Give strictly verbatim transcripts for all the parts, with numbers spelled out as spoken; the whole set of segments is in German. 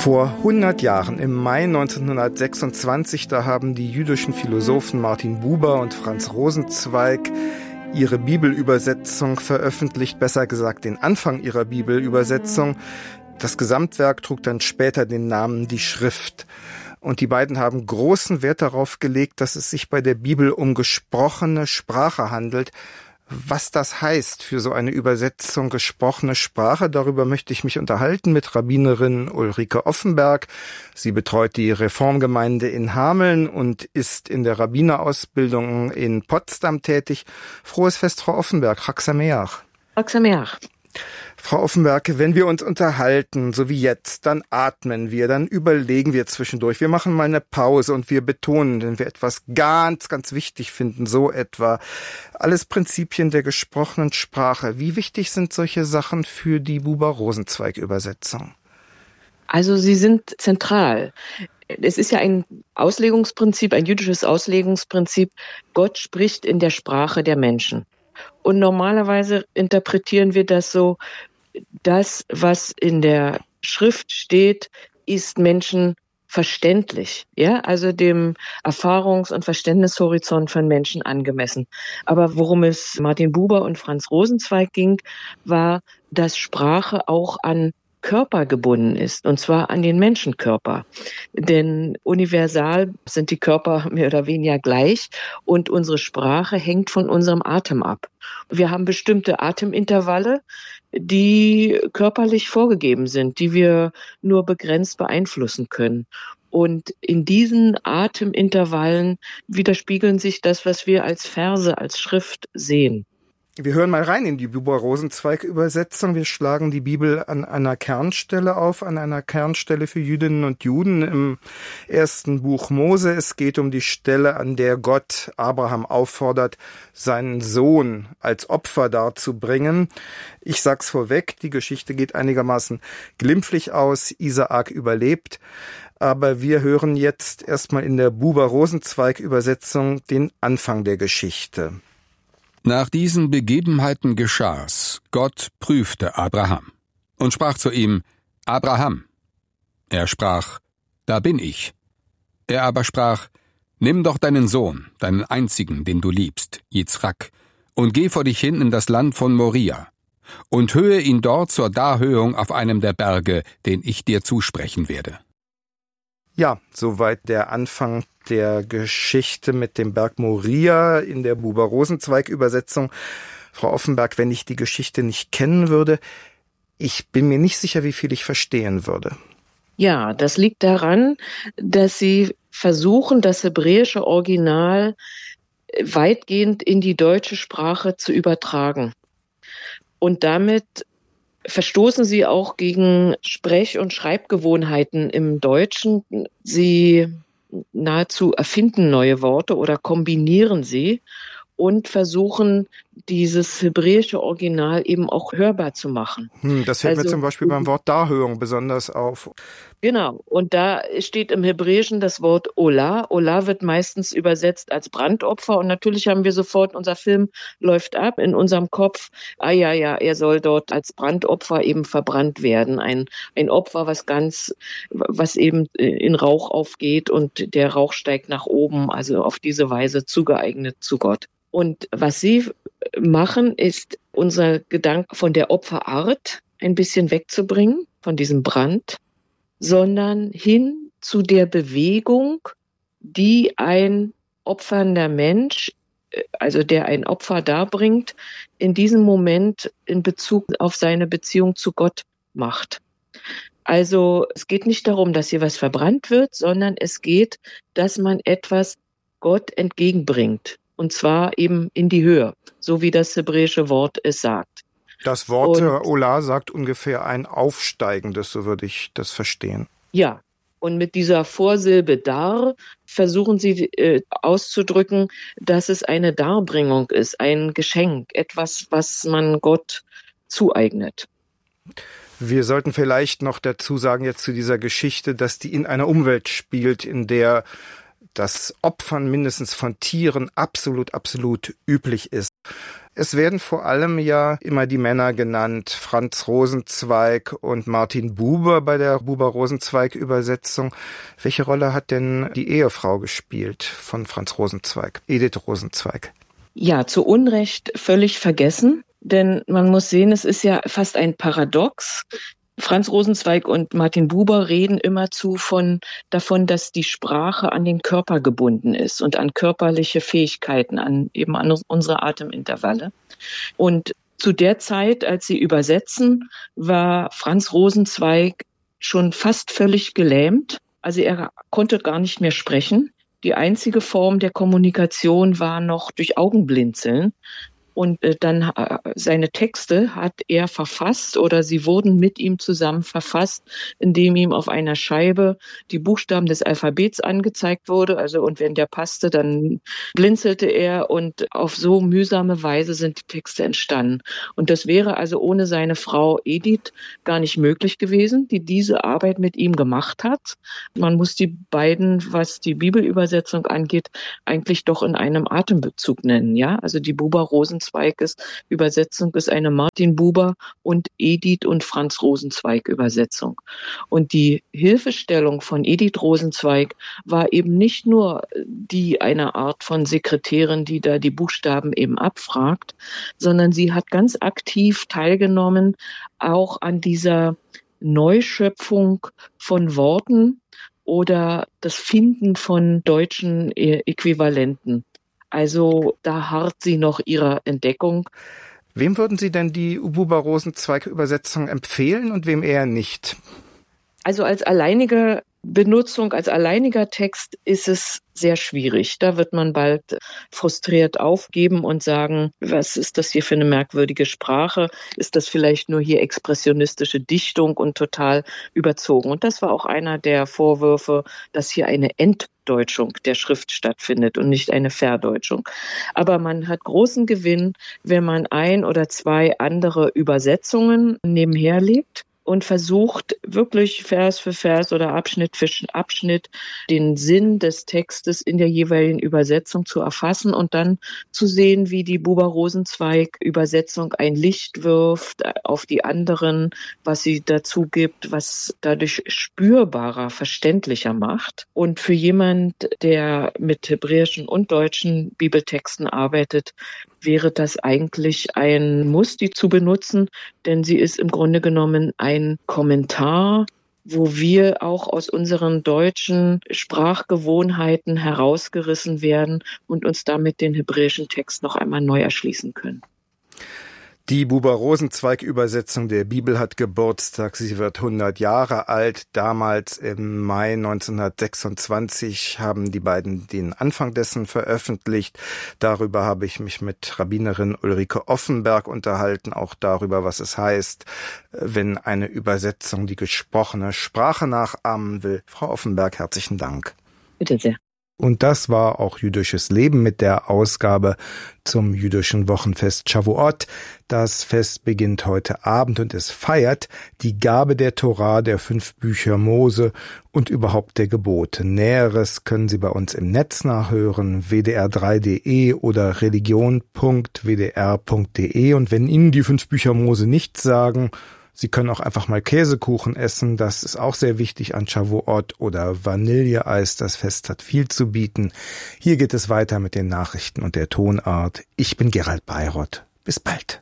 Vor hundert Jahren, im Mai neunzehnhundertsechsundzwanzig, da haben die jüdischen Philosophen Martin Buber und Franz Rosenzweig ihre Bibelübersetzung veröffentlicht, besser gesagt den Anfang ihrer Bibelübersetzung. Das Gesamtwerk trug dann später den Namen Die Schrift. Und die beiden haben großen Wert darauf gelegt, dass es sich bei der Bibel um gesprochene Sprache handelt. Was das heißt für so eine Übersetzung gesprochene Sprache, darüber möchte ich mich unterhalten mit Rabbinerin Ulrike Offenberg. Sie betreut die Reformgemeinde in Hameln und ist in der Rabbinerausbildung in Potsdam tätig. Frohes Fest, Frau Offenberg. Chag Sameach. Chag Sameach. Frau Offenberg, wenn wir uns unterhalten, so wie jetzt, dann atmen wir, dann überlegen wir zwischendurch. Wir machen mal eine Pause und wir betonen, wenn wir etwas ganz, ganz wichtig finden, so etwa. Alles Prinzipien der gesprochenen Sprache. Wie wichtig sind solche Sachen für die Buber-Rosenzweig-Übersetzung? Also sie sind zentral. Es ist ja ein Auslegungsprinzip, ein jüdisches Auslegungsprinzip. Gott spricht in der Sprache der Menschen. Und normalerweise interpretieren wir das so, das, was in der Schrift steht, ist Menschen verständlich, ja, also dem Erfahrungs- und Verständnishorizont von Menschen angemessen. Aber worum es Martin Buber und Franz Rosenzweig ging, war, dass Sprache auch an Körper gebunden ist, und zwar an den Menschenkörper. Denn universal sind die Körper mehr oder weniger gleich und unsere Sprache hängt von unserem Atem ab. Wir haben bestimmte Atemintervalle, die körperlich vorgegeben sind, die wir nur begrenzt beeinflussen können. Und in diesen Atemintervallen widerspiegeln sich das, was wir als Verse, als Schrift sehen. Wir hören mal rein in die Buber-Rosenzweig-Übersetzung. Wir schlagen die Bibel an einer Kernstelle auf, an einer Kernstelle für Jüdinnen und Juden im ersten Buch Mose. Es geht um die Stelle, an der Gott Abraham auffordert, seinen Sohn als Opfer darzubringen. Ich sag's vorweg, die Geschichte geht einigermaßen glimpflich aus. Isaak überlebt. Aber wir hören jetzt erstmal in der Buber-Rosenzweig-Übersetzung den Anfang der Geschichte. Nach diesen Begebenheiten geschah's, Gott prüfte Abraham und sprach zu ihm, Abraham. Er sprach, da bin ich. Er aber sprach, nimm doch deinen Sohn, deinen einzigen, den du liebst, Jitzrak, und geh vor dich hin in das Land von Moria, und höhe ihn dort zur Darhöhung auf einem der Berge, den ich dir zusprechen werde. Ja, soweit der Anfang der Geschichte mit dem Berg Moria in der Buber-Rosenzweig-Übersetzung. Frau Offenberg, wenn ich die Geschichte nicht kennen würde, ich bin mir nicht sicher, wie viel ich verstehen würde. Ja, das liegt daran, dass Sie versuchen, das hebräische Original weitgehend in die deutsche Sprache zu übertragen. Und damit verstoßen Sie auch gegen Sprech- und Schreibgewohnheiten im Deutschen. Sie nahezu erfinden neue Worte oder kombinieren sie und versuchen, dieses hebräische Original eben auch hörbar zu machen. Hm, das fällt also, mir zum Beispiel beim Wort Darhöhung besonders auf. Genau, und da steht im Hebräischen das Wort Olah. Olah wird meistens übersetzt als Brandopfer und natürlich haben wir sofort, unser Film läuft ab in unserem Kopf, ah ja, ja, er soll dort als Brandopfer eben verbrannt werden. Ein, ein Opfer, was ganz, was eben in Rauch aufgeht und der Rauch steigt nach oben, also auf diese Weise zugeeignet zu Gott. Und was Sie machen, ist, unser Gedanke von der Opferart ein bisschen wegzubringen, von diesem Brand, sondern hin zu der Bewegung, die ein opfernder Mensch, also der ein Opfer darbringt, in diesem Moment in Bezug auf seine Beziehung zu Gott macht. Also es geht nicht darum, dass hier was verbrannt wird, sondern es geht, dass man etwas Gott entgegenbringt. Und zwar eben in die Höhe, so wie das hebräische Wort es sagt. Das Wort und, Olah sagt ungefähr ein Aufsteigendes, so würde ich das verstehen. Ja, und mit dieser Vorsilbe dar versuchen Sie äh, auszudrücken, dass es eine Darbringung ist, ein Geschenk, etwas, was man Gott zueignet. Wir sollten vielleicht noch dazu sagen, jetzt zu dieser Geschichte, dass die in einer Umwelt spielt, in der das Opfern mindestens von Tieren absolut, absolut üblich ist. Es werden vor allem ja immer die Männer genannt, Franz Rosenzweig und Martin Buber bei der Buber-Rosenzweig-Übersetzung. Welche Rolle hat denn die Ehefrau gespielt von Franz Rosenzweig, Edith Rosenzweig? Ja, zu Unrecht völlig vergessen, denn man muss sehen, es ist ja fast ein Paradox. Franz Rosenzweig und Martin Buber reden immerzu von, davon, dass die Sprache an den Körper gebunden ist und an körperliche Fähigkeiten, an eben an unsere Atemintervalle. Und zu der Zeit, als sie übersetzen, war Franz Rosenzweig schon fast völlig gelähmt. Also er konnte gar nicht mehr sprechen. Die einzige Form der Kommunikation war noch durch Augenblinzeln. Und äh, dann äh, seine Texte hat er verfasst oder sie wurden mit ihm zusammen verfasst, indem ihm auf einer Scheibe die Buchstaben des Alphabets angezeigt wurde. Also und wenn der passte, dann blinzelte er und auf so mühsame Weise sind die Texte entstanden. Und das wäre also ohne seine Frau Edith gar nicht möglich gewesen, die diese Arbeit mit ihm gemacht hat. Man muss die beiden, was die Bibelübersetzung angeht, eigentlich doch in einem Atembezug nennen. Ja, also die Buber-Rosenzweig Übersetzung ist eine Martin Buber und Edith und Franz Rosenzweig Übersetzung. Und die Hilfestellung von Edith Rosenzweig war eben nicht nur die einer Art von Sekretärin, die da die Buchstaben eben abfragt, sondern sie hat ganz aktiv teilgenommen auch an dieser Neuschöpfung von Worten oder das Finden von deutschen Äquivalenten. Also da harrt sie noch ihrer Entdeckung. Wem würden Sie denn die Buber-Rosenzweig-Übersetzung empfehlen und wem eher nicht? Also als alleinige Benutzung, als alleiniger Text ist es sehr schwierig. Da wird man bald frustriert aufgeben und sagen, was ist das hier für eine merkwürdige Sprache? Ist das vielleicht nur hier expressionistische Dichtung und total überzogen? Und das war auch einer der Vorwürfe, dass hier eine Entdeutschung der Schrift stattfindet und nicht eine Verdeutschung. Aber man hat großen Gewinn, wenn man ein oder zwei andere Übersetzungen nebenher legt und versucht wirklich Vers für Vers oder Abschnitt für Abschnitt den Sinn des Textes in der jeweiligen Übersetzung zu erfassen und dann zu sehen, wie die Buber-Rosenzweig-Übersetzung ein Licht wirft auf die anderen, was sie dazu gibt, was dadurch spürbarer, verständlicher macht. Und für jemand, der mit hebräischen und deutschen Bibeltexten arbeitet, wäre das eigentlich ein Muss, die zu benutzen, denn sie ist im Grunde genommen ein Kommentar, wo wir auch aus unseren deutschen Sprachgewohnheiten herausgerissen werden und uns damit den hebräischen Text noch einmal neu erschließen können. Die Buber-Rosenzweig-Übersetzung der Bibel hat Geburtstag. Sie wird hundert Jahre alt. Damals im Mai neunzehnhundertsechsundzwanzig haben die beiden den Anfang dessen veröffentlicht. Darüber habe ich mich mit Rabbinerin Ulrike Offenberg unterhalten, auch darüber, was es heißt, wenn eine Übersetzung die gesprochene Sprache nachahmen will. Frau Offenberg, herzlichen Dank. Bitte sehr. Und das war auch Jüdisches Leben mit der Ausgabe zum jüdischen Wochenfest Shavuot. Das Fest beginnt heute Abend und es feiert die Gabe der Torah, der fünf Bücher Mose und überhaupt der Gebote. Näheres können Sie bei uns im Netz nachhören, w d r drei punkt d e oder religion punkt w d r punkt d e. Und wenn Ihnen die fünf Bücher Mose nichts sagen, Sie können auch einfach mal Käsekuchen essen, das ist auch sehr wichtig an Shavuot, oder Vanilleeis, das Fest hat viel zu bieten. Hier geht es weiter mit den Nachrichten und der Tonart. Ich bin Gerald Bayrott. Bis bald.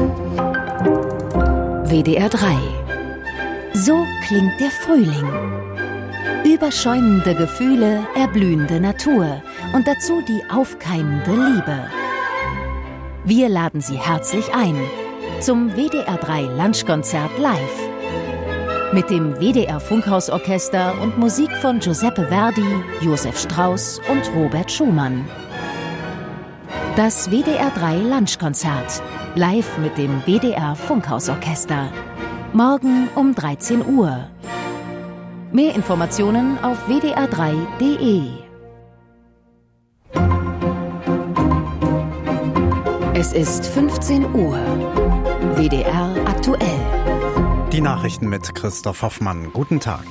W D R drei. So klingt der Frühling. Überschäumende Gefühle, erblühende Natur und dazu die aufkeimende Liebe. Wir laden Sie herzlich ein zum W D R drei Lunchkonzert live. Mit dem W D R Funkhausorchester und Musik von Giuseppe Verdi, Josef Strauss und Robert Schumann. Das W D R drei Lunchkonzert, live mit dem W D R Funkhausorchester. Morgen um dreizehn Uhr. Mehr Informationen auf w d r drei punkt d e. Es ist fünfzehn Uhr. W D R aktuell. Die Nachrichten mit Christoph Hoffmann. Guten Tag.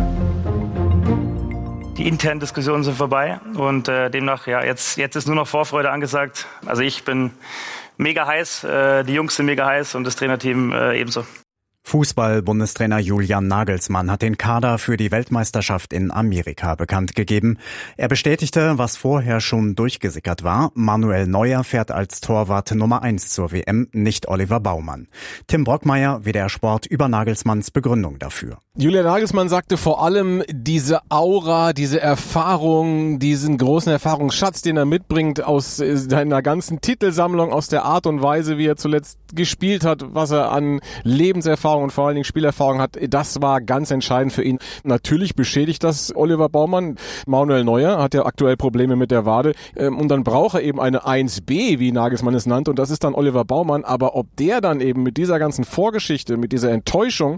Die internen Diskussionen sind vorbei und äh, demnach, ja, jetzt, jetzt ist nur noch Vorfreude angesagt. Also ich bin mega heiß, äh, die Jungs sind mega heiß und das Trainerteam äh, ebenso. Fußball-Bundestrainer Julian Nagelsmann hat den Kader für die Weltmeisterschaft in Amerika bekannt gegeben. Er bestätigte, was vorher schon durchgesickert war. Manuel Neuer fährt als Torwart Nummer eins zur W M, nicht Oliver Baumann. Tim Brockmeier, W D R Sport, über Nagelsmanns Begründung dafür. Julian Nagelsmann sagte vor allem, diese Aura, diese Erfahrung, diesen großen Erfahrungsschatz, den er mitbringt aus seiner ganzen Titelsammlung, aus der Art und Weise, wie er zuletzt gespielt hat, was er an Lebenserfahrung und vor allen Dingen Spielerfahrung hat, das war ganz entscheidend für ihn. Natürlich beschädigt das Oliver Baumann. Manuel Neuer hat ja aktuell Probleme mit der Wade und dann braucht er eben eine eins B, wie Nagelsmann es nannte, und das ist dann Oliver Baumann. Aber ob der dann eben mit dieser ganzen Vorgeschichte, mit dieser Enttäuschung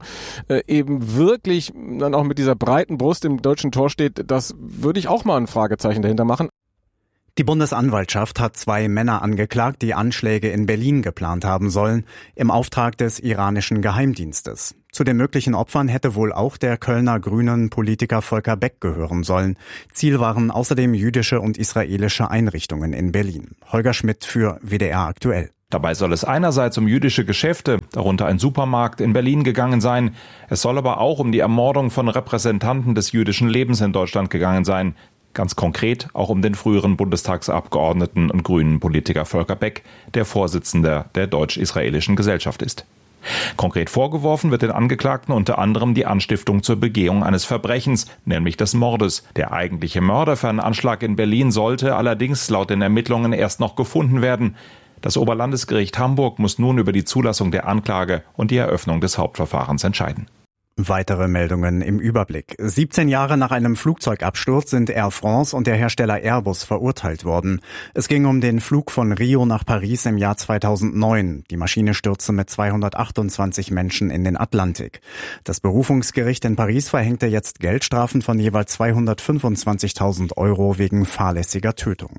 eben wirklich dann auch mit dieser breiten Brust im deutschen Tor steht, das würde ich auch mal ein Fragezeichen dahinter machen. Die Bundesanwaltschaft hat zwei Männer angeklagt, die Anschläge in Berlin geplant haben sollen, im Auftrag des iranischen Geheimdienstes. Zu den möglichen Opfern hätte wohl auch der Kölner Grünen Politiker Volker Beck gehören sollen. Ziel waren außerdem jüdische und israelische Einrichtungen in Berlin. Holger Schmidt für W D R aktuell. Dabei soll es einerseits um jüdische Geschäfte, darunter ein Supermarkt in Berlin, gegangen sein. Es soll aber auch um die Ermordung von Repräsentanten des jüdischen Lebens in Deutschland gegangen sein. Ganz konkret auch um den früheren Bundestagsabgeordneten und grünen Politiker Volker Beck, der Vorsitzender der Deutsch-Israelischen Gesellschaft ist. Konkret vorgeworfen wird den Angeklagten unter anderem die Anstiftung zur Begehung eines Verbrechens, nämlich des Mordes. Der eigentliche Mörder für einen Anschlag in Berlin sollte allerdings laut den Ermittlungen erst noch gefunden werden. Das Oberlandesgericht Hamburg muss nun über die Zulassung der Anklage und die Eröffnung des Hauptverfahrens entscheiden. Weitere Meldungen im Überblick. siebzehn Jahre nach einem Flugzeugabsturz sind Air France und der Hersteller Airbus verurteilt worden. Es ging um den Flug von Rio nach Paris im Jahr zweitausendneun. Die Maschine stürzte mit zweihundertachtundzwanzig Menschen in den Atlantik. Das Berufungsgericht in Paris verhängte jetzt Geldstrafen von jeweils zweihundertfünfundzwanzigtausend Euro wegen fahrlässiger Tötung.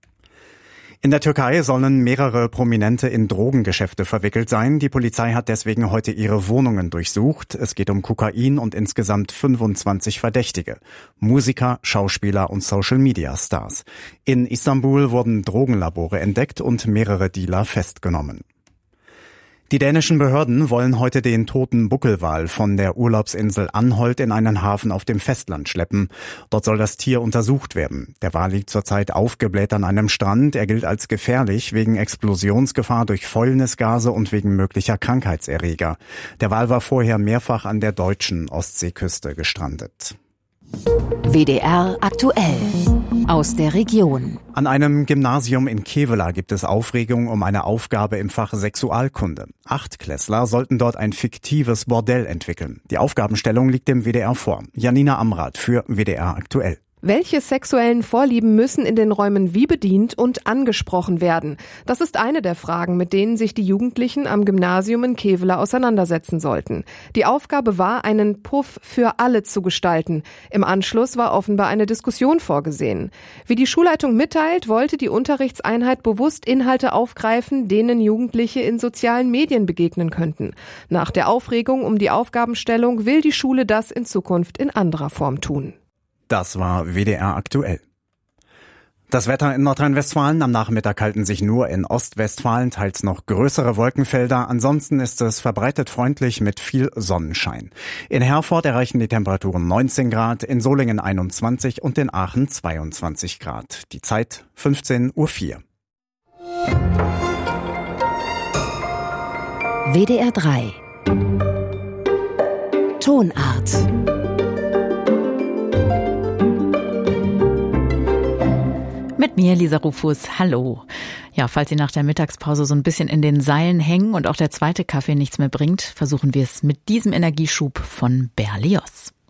In der Türkei sollen mehrere Prominente in Drogengeschäfte verwickelt sein. Die Polizei hat deswegen heute ihre Wohnungen durchsucht. Es geht um Kokain und insgesamt fünfundzwanzig Verdächtige. Musiker, Schauspieler und Social-Media-Stars. In Istanbul wurden Drogenlabore entdeckt und mehrere Dealer festgenommen. Die dänischen Behörden wollen heute den toten Buckelwal von der Urlaubsinsel Anholt in einen Hafen auf dem Festland schleppen. Dort soll das Tier untersucht werden. Der Wal liegt zurzeit aufgebläht an einem Strand. Er gilt als gefährlich wegen Explosionsgefahr durch Fäulnisgase und wegen möglicher Krankheitserreger. Der Wal war vorher mehrfach an der deutschen Ostseeküste gestrandet. W D R aktuell aus der Region. An einem Gymnasium in Kevela gibt es Aufregung um eine Aufgabe im Fach Sexualkunde. Achtklässler sollten dort ein fiktives Bordell entwickeln. Die Aufgabenstellung liegt dem W D R vor. Janina Amrath für W D R aktuell. Welche sexuellen Vorlieben müssen in den Räumen wie bedient und angesprochen werden? Das ist eine der Fragen, mit denen sich die Jugendlichen am Gymnasium in Kevela auseinandersetzen sollten. Die Aufgabe war, einen Puff für alle zu gestalten. Im Anschluss war offenbar eine Diskussion vorgesehen. Wie die Schulleitung mitteilt, wollte die Unterrichtseinheit bewusst Inhalte aufgreifen, denen Jugendliche in sozialen Medien begegnen könnten. Nach der Aufregung um die Aufgabenstellung will die Schule das in Zukunft in anderer Form tun. Das war W D R aktuell. Das Wetter in Nordrhein-Westfalen: Am Nachmittag halten sich nur in Ostwestfalen teils noch größere Wolkenfelder. Ansonsten ist es verbreitet freundlich mit viel Sonnenschein. In Herford erreichen die Temperaturen neunzehn Grad, in Solingen einundzwanzig und in Aachen zweiundzwanzig Grad. Die Zeit fünfzehn Uhr vier. W D R drei Tonart. Mit mir, Lisa Rufus. Hallo. Ja, falls Sie nach der Mittagspause so ein bisschen in den Seilen hängen und auch der zweite Kaffee nichts mehr bringt, versuchen wir es mit diesem Energieschub von Berlioz.